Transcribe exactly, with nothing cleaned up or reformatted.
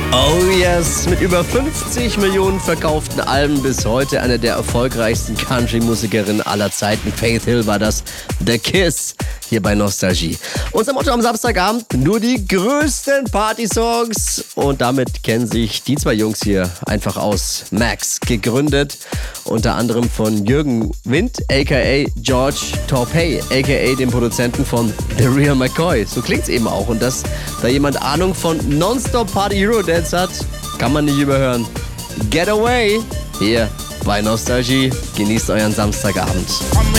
Oh yes, mit über fünfzig Millionen verkauften Alben bis heute eine der erfolgreichsten Country-Musikerinnen aller Zeiten. Faith Hill war das, The Kiss, hier bei Nostalgie. Unser Motto am Samstagabend, nur die größten Party-Songs. Und damit kennen sich die zwei Jungs hier einfach aus. Max, gegründet unter anderem von Jürgen Wind, aka George Torpey, aka dem Produzenten von The Real McCoy. So klingt's eben auch. Und dass da jemand Ahnung von Nonstop Party Eurodance hat, kann man nicht überhören. Get Away, hier bei Nostalgie. Genießt euren Samstagabend.